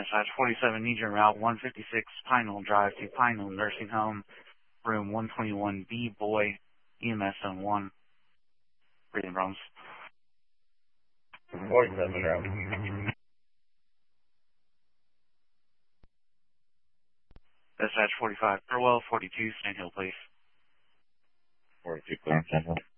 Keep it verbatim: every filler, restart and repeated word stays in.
Dispatch forty-seven, need you en route one fifty-six Pineville Drive to Pineville Nursing Home, room one twenty-one B, boy, E M S zone one. Breathing problems. forty-seven room. Dispatch forty-five, Burwell, forty-two, Sand Hill, please. forty-two, Clarence Central.